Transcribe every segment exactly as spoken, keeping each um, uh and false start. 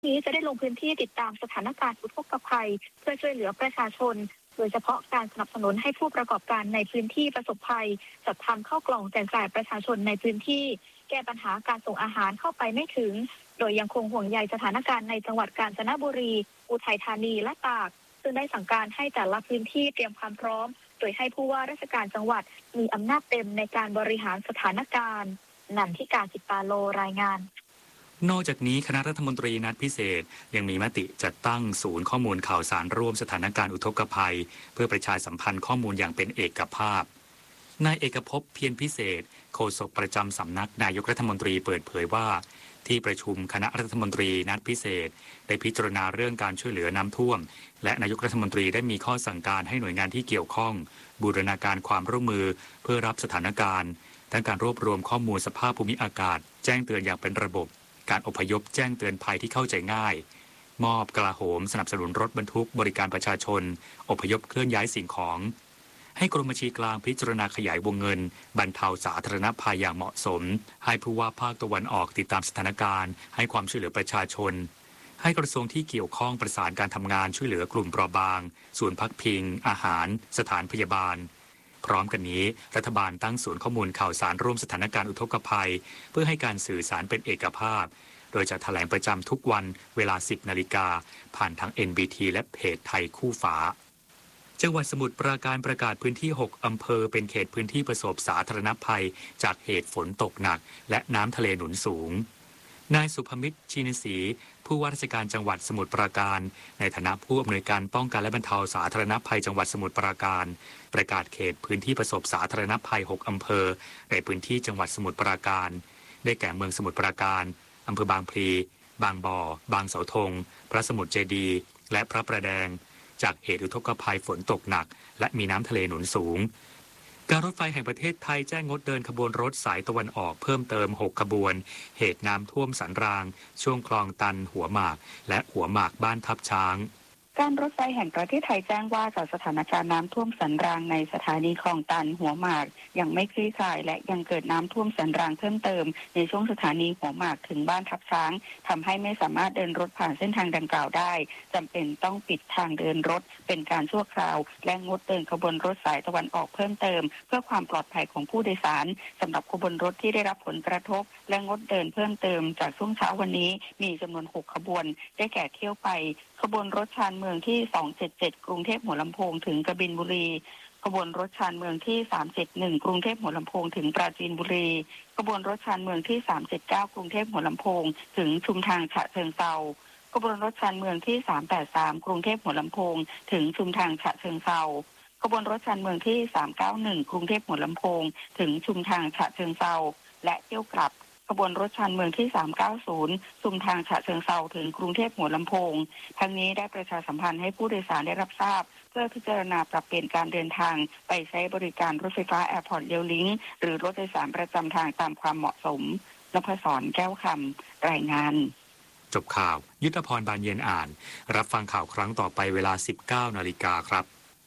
นี้จะได้ลงพื้นที่ติดตามสถานการณ์อุทกภัยเพื่อช่วยเหลือประชาชนโดยเฉพาะการสนับสนุนให้ผู้ประกอบการในพื้นที่ประสบภัยจัดทำข้าวกล่องแจกจ่ายประชาชนในพื้นที่แก้ปัญหาการส่งอาหารเข้าไปไม่ถึงโดยยังคงห่วงใยสถานการณ์ในจังหวัดกาญจนบุรีอุทัยธานีและตากซึ่งได้สั่งการให้แต่ละพื้นที่เตรียมความพร้อมโดยให้ผู้ว่าราชการจังหวัดมีอำนาจเต็มในการบริหารสถานการณ์นันทิกาจิตตาโลรายงานนอกจากนี้คณะรัฐมนตรีนัดพิเศษยังมีมติจัดตั้งศูนย์ข้อมูลข่าวสารร่วมสถานการณ์อุทกภัยเพื่อประชาสัมพันธ์ข้อมูลอย่างเป็นเอกภาพนายเอกภพเพียรพิเศษโฆษกประจำสำนักนายกรัฐมนตรีเปิดเผยว่าที่ประชุมคณะรัฐมนตรีนัดพิเศษได้พิจารณาเรื่องการช่วยเหลือน้ำท่วมและนายกรัฐมนตรีได้มีข้อสั่งการให้หน่วยงานที่เกี่ยวข้องบูรณาการความร่วมมือเพื่อรับสถานการณ์ทั้งการรวบรวมข้อมูลสภาพภูมิอากาศแจ้งเตือนอย่างเป็นระบบการอพยพแจ้งเตือนภัยที่เข้าใจง่ายมอบกลาโหมสนับสนุนรถบรรทุกบริการประชาชนอพยพเคลื่อนย้ายสิ่งของให้กรมบัญชีกลางพิจารณาขยายวงเงินบรรเทาสาธารณภัยอย่างเหมาะสมให้ผู้ว่าภาคตะวันออกติดตามสถานการณ์ให้ความช่วยเหลือประชาชนให้กระทรวงที่เกี่ยวข้องประสานการทำงานช่วยเหลือกลุ่มเปราะบางศูนย์พักพิงอาหารสถานพยาบาลพร้อมกันนี้รัฐบาลตั้งศูนย์ข้อมูลข่าวสารร่วมสถานการณ์อุทกภัยเพื่อให้การสื่อสารเป็นเอกภาพโดยจะแถลงประจำทุกวันเวลา สิบนาฬิกาผ่านทาง เอ็น บี ที และเพจไทยคู่ฟ้าจังหวัดสมุทรปราการประกาศพื้นที่ หก อำเภอเป็นเขตพื้นที่ประสบสาธารณภัยจากเหตุฝนตกหนักและน้ำทะเลหนุนสูงนายสุภมิตรชินศรีผู้ว่าราชการจังหวัดสมุทรปราการในฐานะผู้อำนวยการป้องกันและบรรเทาสาธารณภัยจังหวัดสมุทรปราการประกาศเขตพื้นที่ประสบสาธารณภัยหกอำเภอในพื้นที่จังหวัดสมุทรปราการได้แก่เมืองสมุทรปราการอำเภอบางพลีบางบ่อบางเสาธงพระสมุทรเจดีย์และพระประแดงจากเหตุอุทกภัยฝนตกหนักและมีน้ำทะเลหนุนสูงการรถไฟแห่งประเทศไทยแจ้งงดเดินขบวนรถสายตะวันออกเพิ่มเติมหกขบวนเหตุน้ำท่วมสันรางช่วงคลองตันหัวหมากและหัวหมากบ้านทับช้างการรถไฟแห่งประเทศไทยแจ้งว่าจากสถานการณ์น้ำท่วมสันรางในสถานีคลองตันหัวหมากยังไม่คลี่คลายและยังเกิดน้ำท่วมสันรางเพิ่มเติมในช่วงสถานีหัวหมากถึงบ้านทับช้างทำให้ไม่สามารถเดินรถผ่านเส้นทางดังกล่าวได้จำเป็นต้องปิดทางเดินรถเป็นการชั่วคราวและงดเดินขบวนรถสายตะวันออกเพิ่มเติมเพื่อความปลอดภัยของผู้โดยสารสำหรับขบวนรถที่ได้รับผลกระทบและงดเดินเพิ่มเติมจากช่วงเช้าวันนี้มีจำนวนหกขบวนได้แก่เที่ยวไปขบวนรถชานเมืองที่สองเจ็ดเจ็ดกรุงเทพหัวลำโพงถึงกบินบุรีขบวนรถชานเมืองที่สามเจ็ดหนึ่งกรุงเทพหัวลำโพงถึงปราจีนบุรีขบวนรถชานเมืองที่สามเจ็ดเก้ากรุงเทพหัวลำโพงถึงชุมทางฉะเชิงเทราขบวนรถชานเมืองที่สามแปดสามกรุงเทพหัวลำโพงถึงชุมทางฉะเชิงเทราขบวนรถชานเมืองที่สามเก้าหนึ่งกรุงเทพหัวลำโพงถึงชุมทางฉะเชิงเทราและเที่ยวกลับขบวนรถชานเมืองที่สามเก้าศูนย์ชุมทางฉะเชิงเทราถึงกรุงเทพหัวลำโพงทั้งนี้ได้ประชาสัมพันธ์ให้ผู้โดยสารได้รับทราบเพื่อพิจารณาปรับเปลี่ยนการเดินทางไปใช้บริการรถไฟฟ้าแอร์พอร์ตเลี้ยวลิงก์หรือรถโดยสารประจำทางตามความเหมาะสมนภศรแก้วคำรายงานจบข่าวยุทธพรบานเย็นอ่านรับฟังข่าวครั้งต่อไปเวลา สิบเก้านาฬิกาครับ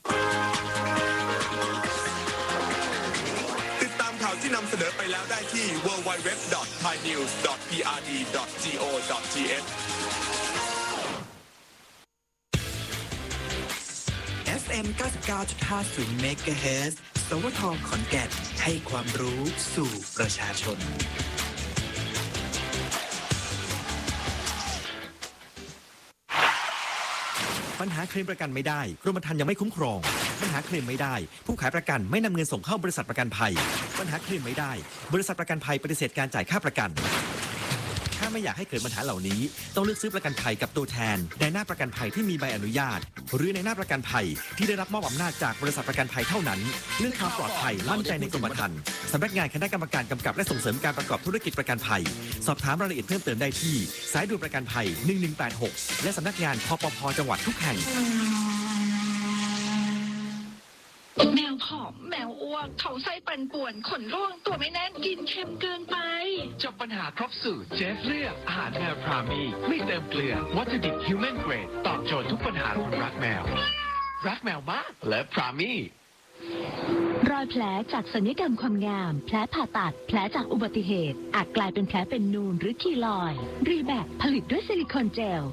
ที่นำเสนอไปแล้วได้ที่ ดับเบิลยู ดับเบิลยู ดับเบิลยู ดอท ไทยนิวส์ ดอท พี อาร์ ดี ดอท จี โอ ดอท ที เอชเอฟ เอ็ม เก้าสิบเก้าจุดห้าศูนย์ เมกะเฮิรตซ์ สวท ขอนแก่นให้ความรู้สู่ประชาชนปัญหาเคลมประกันไม่ได้กรมธรรม์ยังไม่คุ้มครองปัญหาเคลมไม่ได้ผู้ขายประกันไม่นำเงินส่งเข้าบริษัทประกันภัยปัญหาเคลมไม่ได้บริษัทประกันภัยปฏิเสธการจ่ายค่าประกันถ้าไม่อยากให้เกิดปัญหาเหล่านี้ต้องเลือกซื้อประกันภัยกับตัวแทนในหน้าประกันภัยที่มีใบอนุญาตหรือในหน้าประกันภัยที่ได้รับมอบอำนาจจากบริษัทประกันภัยเท่านั้นเรื่องความปลอดภัยมั่นใจในกรมธรรม์สำนักงานคณะกรรมการกำกับและส่งเสริมการประกอบธุรกิจประกันภัยสอบถามรายละเอียดเพิ่มเติมได้ที่สายด่วนประกันภัยหนึ่งหนึ่งแปดหกและสำนักงานคปภ.จังหวัดทุกแห่งแมวผอมแมวอ้วกเขาไส้ปั่นป่วนขนร่วงตัวไม่แน่นกินเค็มเกินไปจบปัญหาครบสูตรเจฟเลือกอาหารแมวพรามีไม่เติมเกลือวัตถุดิบฮิวแมนเกรดตอบโจทย์ทุกปัญหาคนรักแมวรักแมวมากและพรามีอยแผลจากศัลยกรรมความงาม แผลผ่าตัด แผลจากอุบัติเหตุ อาจกลายเป็นแผลเป็นนูนหรือคีลอยด์รีแบคผลิตด้วยซิลิโคนเจล